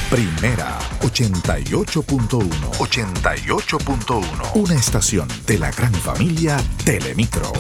Primera 88.1. 88.1. Una estación de la gran familia Telemicro.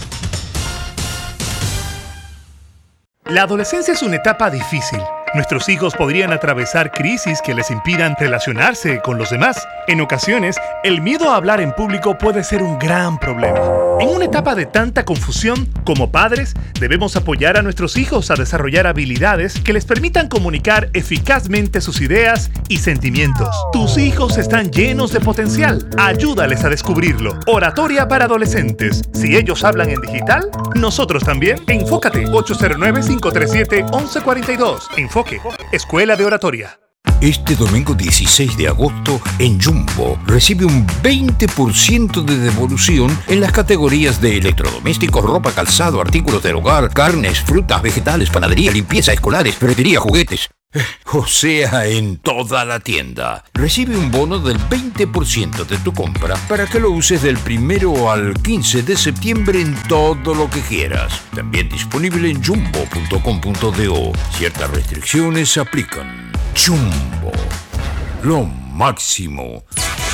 La adolescencia es una etapa difícil. Nuestros hijos podrían atravesar crisis que les impidan relacionarse con los demás. En ocasiones, el miedo a hablar en público puede ser un gran problema. En una etapa de tanta confusión, como padres, debemos apoyar a nuestros hijos a desarrollar habilidades que les permitan comunicar eficazmente sus ideas y sentimientos. Tus hijos están llenos de potencial. Ayúdales a descubrirlo. Oratoria para adolescentes. Si ellos hablan en digital, nosotros también. Enfócate 809-537-1142. Enfoque. Escuela de Oratoria. Este domingo 16 de agosto, en Jumbo, recibe un 20% de devolución en las categorías de electrodomésticos, ropa, calzado, artículos del hogar, carnes, frutas, vegetales, panadería, limpieza, escolares, ferretería, juguetes. O sea, en toda la tienda. Recibe un bono del 20% de tu compra para que lo uses del 1 al 15 de septiembre en todo lo que quieras. También disponible en jumbo.com.do. Ciertas restricciones se aplican. Jumbo, lo máximo.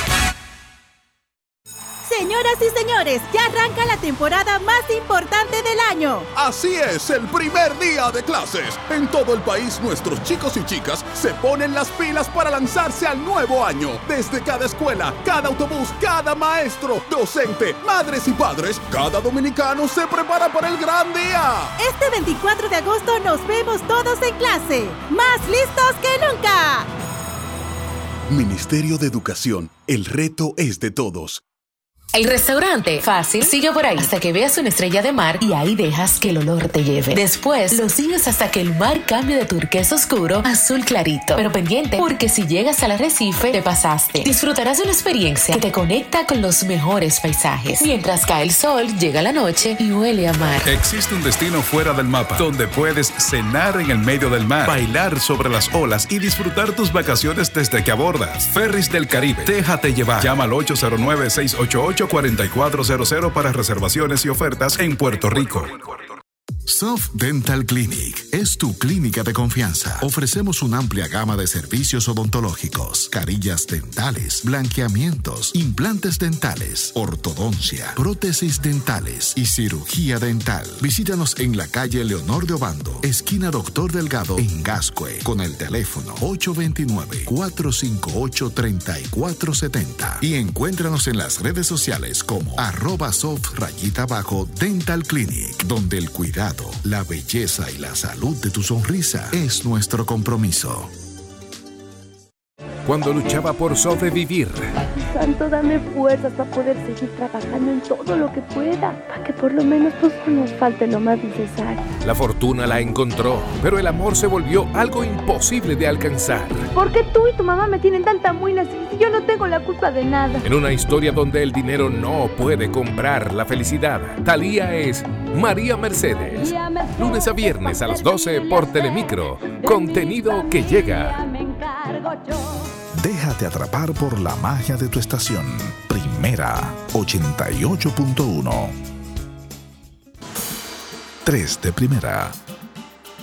Señoras y señores, ya arranca la temporada más importante del año. Así es, el primer día de clases. En todo el país, nuestros chicos y chicas se ponen las pilas para lanzarse al nuevo año. Desde cada escuela, cada autobús, cada maestro, docente, madres y padres, cada dominicano se prepara para el gran día. Este 24 de agosto nos vemos todos en clase, más listos que nunca. Ministerio de Educación, el reto es de todos. El restaurante fácil sigue por ahí hasta que veas una estrella de mar y ahí dejas que el olor te lleve. Después lo sigues hasta que el mar cambie de turquesa oscuro a azul clarito. Pero pendiente, porque si llegas al arrecife te pasaste. Disfrutarás de una experiencia que te conecta con los mejores paisajes. Mientras cae el sol, llega la noche y huele a mar. Existe un destino fuera del mapa donde puedes cenar en el medio del mar, bailar sobre las olas y disfrutar tus vacaciones desde que abordas. Ferris del Caribe. Déjate llevar. Llama al 809-688-4400 para reservaciones y ofertas en Puerto Rico. Soft Dental Clinic es tu clínica de confianza. Ofrecemos una amplia gama de servicios odontológicos, carillas dentales, blanqueamientos, implantes dentales, ortodoncia, prótesis dentales y cirugía dental. Visítanos en la calle Leonor de Obando, esquina Doctor Delgado, en Gascue, con el teléfono 829-458-3470 y encuéntranos en las redes sociales como @soft_dental clinic, donde el cuidado, la belleza y la salud de tu sonrisa es nuestro compromiso. Cuando luchaba por sobrevivir, Santo, dame fuerzas para poder seguir trabajando en todo lo que pueda, para que por lo menos pues no nos falte lo más necesario. la fortuna la encontró, pero el amor se volvió algo imposible de alcanzar. ¿Por qué tú y tu mamá me tienen tanta muela si yo no tengo la culpa de nada? En una historia donde el dinero no puede comprar la felicidad, Thalía es María Mercedes. Lunes a viernes a las 12 por Telemicro. Contenido que llega. Déjate atrapar por la magia de tu estación. Primera 88.1. 3 de primera.